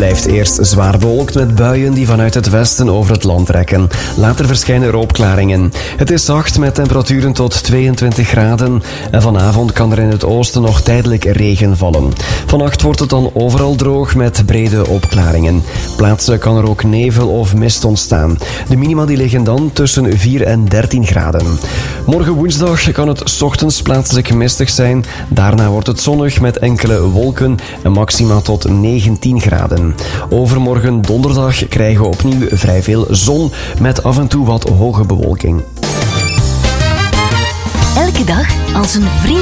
blijft eerst zwaar bewolkt met buien die vanuit het westen over het land trekken. Later verschijnen er opklaringen. Het is zacht met temperaturen tot 22 graden. En vanavond kan er in het oosten nog tijdelijk regen vallen. Vannacht wordt het dan overal droog met brede opklaringen. Plaatsen kan er ook nevel of mist ontstaan. De minima die liggen dan tussen 4 en 13 graden. Morgen woensdag kan het 's ochtends plaatselijk mistig zijn. Daarna wordt het zonnig met enkele wolken en maxima tot 19 graden. Overmorgen donderdag krijgen we opnieuw vrij veel zon met af en toe wat hoge bewolking. Elke dag als een vriend